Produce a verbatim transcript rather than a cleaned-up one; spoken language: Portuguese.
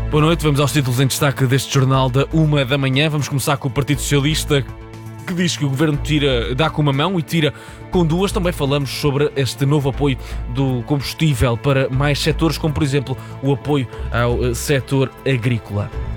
Boa noite, vamos aos títulos em destaque deste jornal da uma da manhã. Vamos começar com o Partido Socialista, que diz que o Governo tira, dá com uma mão e tira com duas. Também falamos sobre este novo apoio do combustível para mais setores, como por exemplo o apoio ao setor agrícola.